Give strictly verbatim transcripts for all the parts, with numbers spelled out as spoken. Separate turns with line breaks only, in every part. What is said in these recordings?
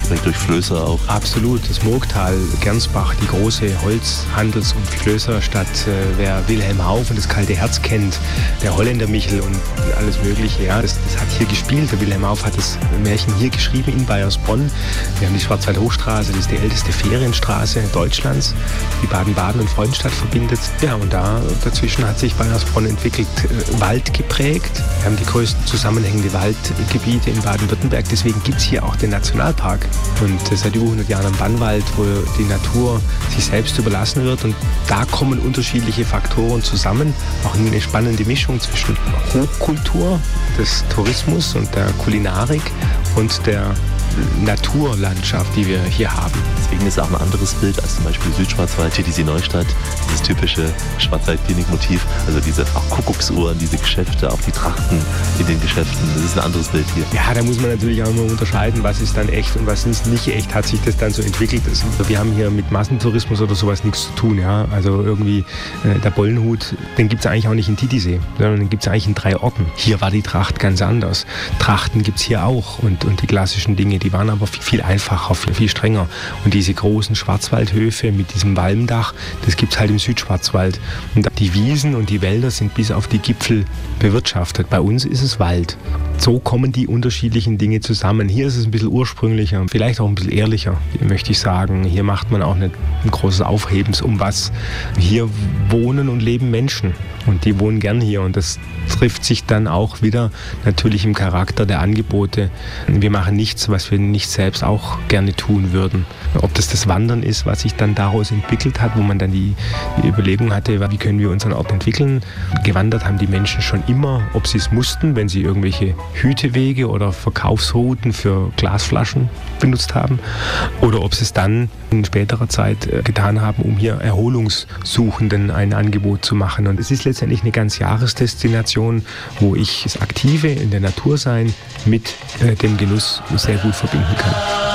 vielleicht durch Flößer auch.
Absolut, das Murgtal, Gernsbach, die große Holz-, Handels- und Flößerstadt. Äh, wer Wilhelm Hauff und das kalte Herz kennt, der Holländer Michel und alles Mögliche, ja, das, das hat hier gespielt. Der Wilhelm Hauff hat das Märchen hier geschrieben in Baiersbronn. Wir haben die Schwarzwald-Hochstraße, das ist die älteste Ferienstraße Deutschlands, die Baden-Baden und Freudenstadt verbindet. Ja, und da dazwischen hat sich Baiersbronn entwickelt, äh, Wald geprägt. Wir haben die größten zusammenhängende Waldgebiete in Baden-Württemberg. Deswegen gibt es hier auch den Nationalpark. Und seit über hundert Jahren am Bannwald, wo die Natur sich selbst überlassen wird. Und da kommen unterschiedliche Faktoren zusammen. Auch eine spannende Mischung zwischen Hochkultur, des Tourismus und der Kulinarik und der Naturlandschaft, die wir hier haben.
Deswegen ist es auch ein anderes Bild als zum Beispiel Südschwarzwald, T D C Neustadt, dieses typische Schwarzwald-Klinik-Motiv, also diese auch Kuckucksuhren, diese Geschäfte, auch die Trachten in den Geschäften, das ist ein anderes Bild hier.
Ja, da muss man natürlich auch immer unterscheiden, was ist dann echt und was ist nicht echt, hat sich das dann so entwickelt. Also wir haben hier mit Massentourismus oder sowas nichts zu tun, ja, also irgendwie äh, der Bollenhut, den gibt es eigentlich auch nicht in Titisee, sondern den gibt es eigentlich in drei Orten. Hier war die Tracht ganz anders. Trachten gibt es hier auch und, und die klassischen Dinge, die waren aber viel, viel einfacher, viel, viel strenger. Und diese großen Schwarzwaldhöfe mit diesem Walmdach, das gibt es halt im Südschwarzwald. Und die Wiesen und die Wälder sind bis auf die Gipfel bewirtschaftet. Bei uns ist es Wald. So kommen die unterschiedlichen Dinge zusammen. Hier ist es ein bisschen ursprünglicher, vielleicht auch ein bisschen ehrlicher, möchte ich sagen. Hier macht man auch nicht ein großes Aufhebens um was. Hier wohnen und leben Menschen und die wohnen gern hier und das trifft sich dann auch wieder natürlich im Charakter der Angebote. Wir machen nichts, was wir nicht selbst auch gerne tun würden. Ob das das Wandern ist, was sich dann daraus entwickelt hat, wo man dann die, die Überlegung hatte, wie können wir unseren Ort entwickeln. Gewandert haben die Menschen schon immer, ob sie es mussten, wenn sie irgendwelche Hütewege oder Verkaufsrouten für Glasflaschen benutzt haben, oder ob sie es dann in späterer Zeit getan haben, um hier Erholungssuchenden ein Angebot zu machen. Und es ist letztendlich eine ganz Jahresdestination, wo ich das Aktive in der Natur sein mit äh, dem Genuss sehr gut verbinden kann.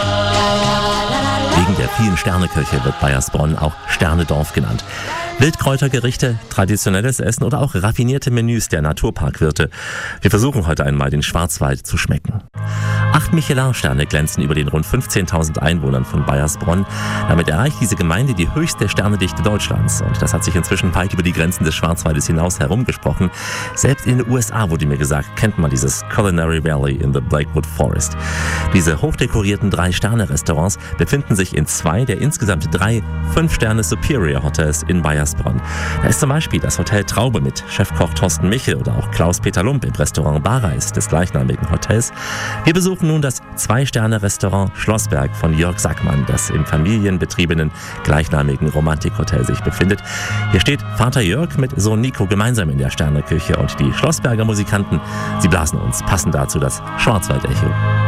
Wegen der vielen Sterneküche wird Baiersbronn auch Sternedorf genannt. Wildkräutergerichte, traditionelles Essen oder auch raffinierte Menüs der Naturparkwirte. Wir versuchen heute einmal den Schwarzwald zu schmecken. Acht Michelin-Sterne glänzen über den rund fünfzehntausend Einwohnern von Baiersbronn. Damit erreicht diese Gemeinde die höchste Sternedichte Deutschlands. Und das hat sich inzwischen weit über die Grenzen des Schwarzwaldes hinaus herumgesprochen. Selbst in den U S A, wurde mir gesagt, kennt man dieses Culinary Valley in the Blackwood Forest. Diese hochdekorierten Drei-Sterne-Restaurants befinden sich in zwei der insgesamt drei Fünf-Sterne-Superior-Hotels in Baiersbronn. Da ist zum Beispiel das Hotel Traube mit Chefkoch Thorsten Michel oder auch Klaus-Peter Lump im Restaurant Barreis des gleichnamigen Hotels. Wir besuchen nun das Zwei-Sterne-Restaurant Schlossberg von Jörg Sackmann, das im familienbetriebenen gleichnamigen Romantikhotel sich befindet. Hier steht Vater Jörg mit Sohn Nico gemeinsam in der Sterneküche und die Schlossberger Musikanten, sie blasen uns passend dazu das Schwarzwaldecho.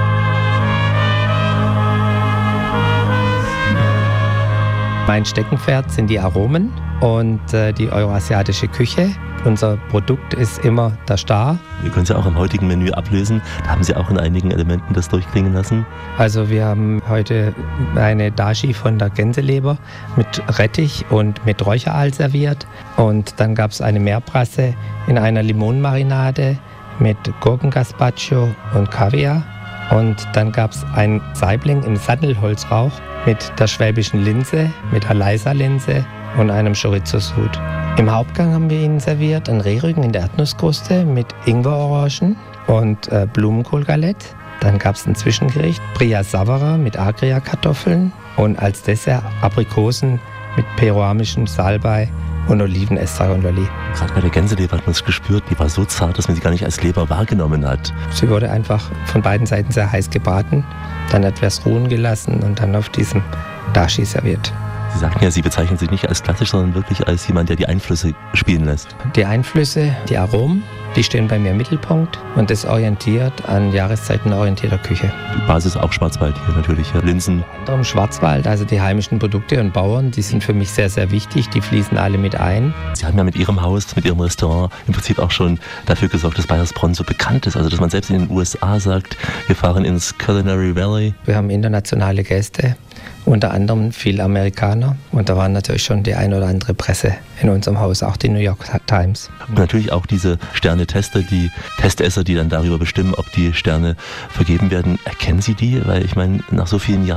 Mein Steckenpferd sind die Aromen und äh, die euroasiatische Küche. Unser Produkt ist immer der Star.
Wir können es ja auch im heutigen Menü ablösen. Da haben Sie auch in einigen Elementen das durchklingen lassen.
Also wir haben heute eine Dashi von der Gänseleber mit Rettich und mit Räucheraal serviert. Und dann gab es eine Meerbrasse in einer Limonenmarinade mit Gurkengazpacho und Kaviar. Und dann gab es ein Saibling im Sandelholzrauch mit der schwäbischen Linse, mit Alaysa-Linse und einem Chorizo-Sud. Im Hauptgang haben wir Ihnen serviert einen Rehrücken in der Erdnusskruste mit Ingwerorangen und äh, Blumenkohlgalette. Dann gab es ein Zwischengericht, Bria Savara mit Agria-Kartoffeln und als Dessert Aprikosen mit peruanischem Salbei und Olivenestragon-Lolli.
Gerade bei der Gänseleber hat man es gespürt, die war so zart, dass man sie gar nicht als Leber wahrgenommen hat.
Sie wurde einfach von beiden Seiten sehr heiß gebraten, dann etwas ruhen gelassen und dann auf diesem Dashi serviert.
Sie sagten ja, Sie bezeichnen sich nicht als klassisch, sondern wirklich als jemand, der die Einflüsse spielen lässt.
Die Einflüsse, die Aromen, die stehen bei mir im Mittelpunkt und das orientiert an jahreszeitenorientierter Küche.
Die Basis auch Schwarzwald hier natürlich, ja. Linsen.
Unter anderem Schwarzwald, also die heimischen Produkte und Bauern, die sind für mich sehr, sehr wichtig, die fließen alle mit ein.
Sie haben ja mit Ihrem Haus, mit Ihrem Restaurant im Prinzip auch schon dafür gesorgt, dass Baiersbronn so bekannt ist. Also dass man selbst in den U S A sagt, wir fahren ins Culinary Valley.
Wir haben internationale Gäste. Unter anderem viele Amerikaner und da waren natürlich schon die ein oder andere Presse in unserem Haus, auch die New York Times.
Und natürlich auch diese Sterne-Tester, die Testesser, die dann darüber bestimmen, ob die Sterne vergeben werden. Erkennen Sie die? Weil ich meine, nach so vielen Jahren